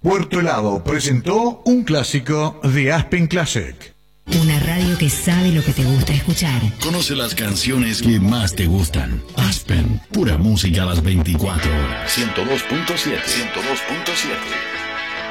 Puerto Helado presentó un clásico de Aspen Classic. Una radio que sabe lo que te gusta escuchar. Conoce las canciones que más te gustan. Aspen, pura música a las 24 horas. 102.7.